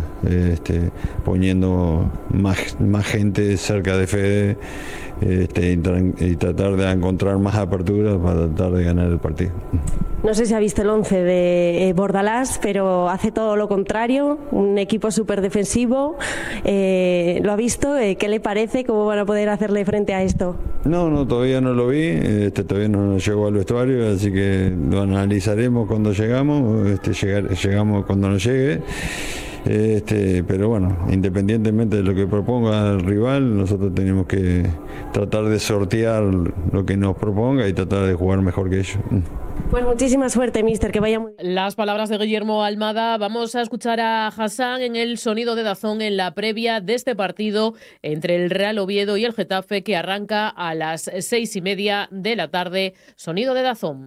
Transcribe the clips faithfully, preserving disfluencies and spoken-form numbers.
este, poniendo más, más gente cerca de Fede, este, y, tra- y tratar de encontrar más aperturas para tratar de ganar el partido. No sé si ha visto el once de eh, Bordalás, pero hace todo lo contrario, un equipo súper defensivo. Eh, ¿Lo ha visto? Eh, ¿Qué le parece? ¿Cómo van a poder hacerle frente a esto? No, no, todavía no lo vi, este, todavía no nos llegó al vestuario, así que lo analizaremos cuando llegamos, este, llegar, llegamos cuando nos llegue. Este, pero bueno, independientemente de lo que proponga el rival, nosotros tenemos que tratar de sortear lo que nos proponga y tratar de jugar mejor que ellos. Pues muchísima suerte, míster, que vaya muy bien. Las palabras de Guillermo Almada. Vamos a escuchar a Hassan en el sonido de Dazón en la previa de este partido entre el Real Oviedo y el Getafe, que arranca a las seis y media de la tarde. Sonido de Dazón.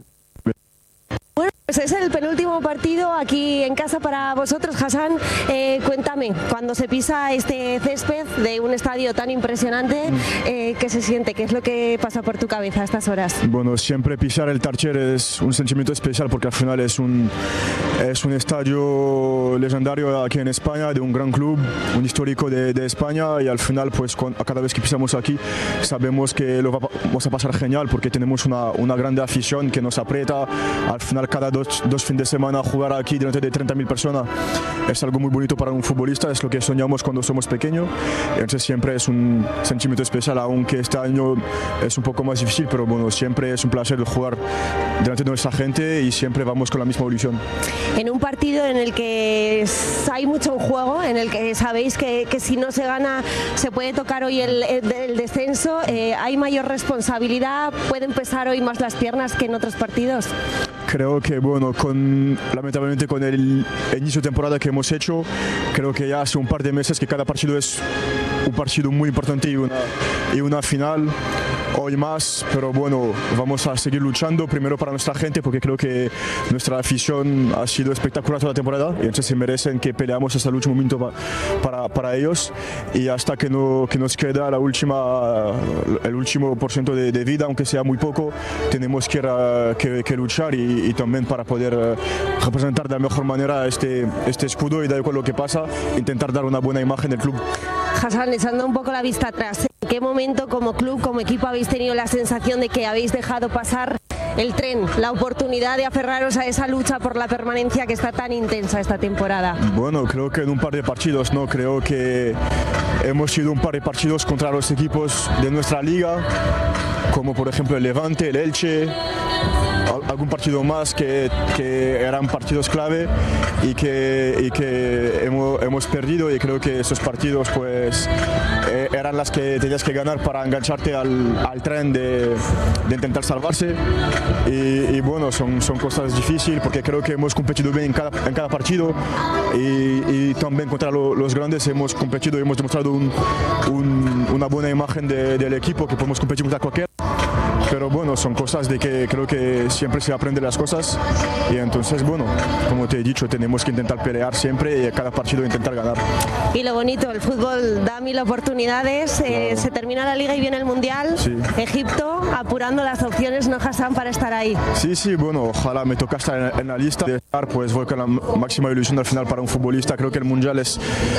Bueno, pues es el penúltimo partido aquí en casa para vosotros, Hassan. Eh, cuéntame, cuando se pisa este césped de un estadio tan impresionante, eh, ¿qué se siente? ¿Qué es lo que pasa por tu cabeza a estas horas? Bueno, siempre pisar el Tartiere es un sentimiento especial porque al final es un, es un estadio legendario aquí en España, de un gran club, un histórico de, de España, y al final pues con, cada vez que pisamos aquí sabemos que lo va, vamos a pasar genial porque tenemos una, una grande afición que nos aprieta. Al final cada dos, dos fines de semana jugar aquí delante de treinta mil personas es algo muy bonito para un futbolista, es lo que soñamos cuando somos pequeños, entonces siempre es un sentimiento especial, aunque este año es un poco más difícil, pero bueno, siempre es un placer jugar delante de nuestra gente y siempre vamos con la misma ilusión. En un partido en el que hay mucho en juego, en el que sabéis que, que si no se gana se puede tocar hoy el, el, el descenso, eh, ¿hay mayor responsabilidad? ¿Pueden pesar hoy más las piernas que en otros partidos? Creo que bueno, con, lamentablemente con el inicio de temporada que hemos hecho, creo que ya hace un par de meses que cada partido es un partido muy importante y una, y una final. Hoy más, pero bueno, vamos a seguir luchando primero para nuestra gente porque creo que nuestra afición ha sido espectacular toda la temporada y entonces se merecen que peleamos hasta el último minuto pa, para, para ellos, y hasta que, no, que nos queda la última, el último por ciento de, de vida, aunque sea muy poco, tenemos que, que, que luchar y, y también para poder representar de la mejor manera este, este escudo y da igual lo que pasa, intentar dar una buena imagen del club. Hassan, echando un poco la vista atrás, ¿en qué momento como club, como equipo habéis tenido la sensación de que habéis dejado pasar el tren, la oportunidad de aferraros a esa lucha por la permanencia que está tan intensa esta temporada? Bueno, creo que en un par de partidos, ¿no? Creo que hemos ido un par de partidos contra los equipos de nuestra liga, como por ejemplo el Levante, el Elche, algún partido más que, que eran partidos clave y que, y que hemos, hemos perdido, y creo que esos partidos pues eh, eran las que tenías que ganar para engancharte al, al tren de, de intentar salvarse, y, y bueno, son, son cosas difíciles porque creo que hemos competido bien en cada, en cada partido y, y también contra lo, los grandes hemos competido y hemos demostrado un, un, una buena imagen de, del equipo, que podemos competir contra cualquiera. Pero bueno, son cosas de que creo que siempre se aprende las cosas, y entonces bueno, como te he dicho, tenemos que intentar pelear siempre y cada partido intentar ganar. Y lo bonito, el fútbol da mil oportunidades, claro. eh, se termina la Liga y viene el Mundial, sí. Egipto apurando las opciones, ¿no, Hassan, para estar ahí? Sí, sí, bueno, ojalá me toque estar en, en la lista de estar, pues voy con la máxima ilusión al final para un futbolista. Creo que el Mundial es...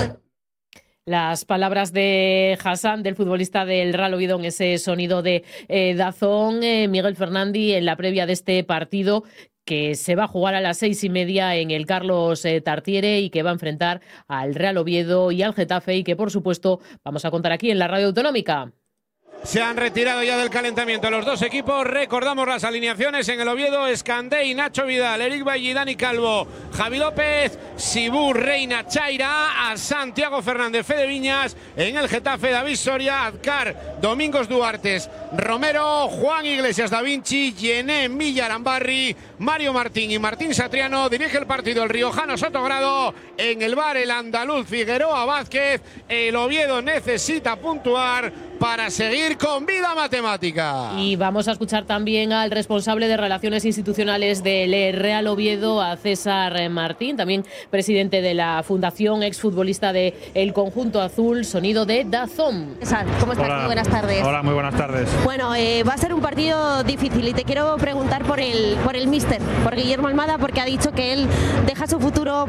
Las palabras de Hassan, del futbolista del Real Oviedo, en ese sonido de eh, Dazón. Eh, Miguel Fernandi, en la previa de este partido, que se va a jugar a las seis y media en el Carlos eh, Tartiere y que va a enfrentar al Real Oviedo y al Getafe, y que por supuesto vamos a contar aquí en la Radio Autonómica. Se han retirado ya del calentamiento los dos equipos. Recordamos las alineaciones: en el Oviedo, Escandé y Nacho Vidal, Eric Bailly, Dani Calvo, Javi López, Sibú, Reina, Chaira, a Santiago Fernández, Fede Viñas. En el Getafe, David Soria, Azcar, Domingos Duartes, Romero, Juan Iglesias, Da Vinci, Yené, Milla, Arambarri, Mario Martín y Martín Satriano. Dirige el partido el riojano Sotogrado. En el bar, el andaluz Figueroa Vázquez. El Oviedo necesita puntuar para seguir con vida matemática. Y vamos a escuchar también al responsable de Relaciones Institucionales del Real Oviedo, a César Martín, también presidente de la Fundación, exfutbolista del conjunto azul. Sonido de Dazón. César, ¿cómo estás? Hola. Muy buenas tardes. Hola, muy buenas tardes. Bueno, eh, va a ser un partido difícil y te quiero preguntar por el, por el míster, por Guillermo Almada, porque ha dicho que él deja su futuro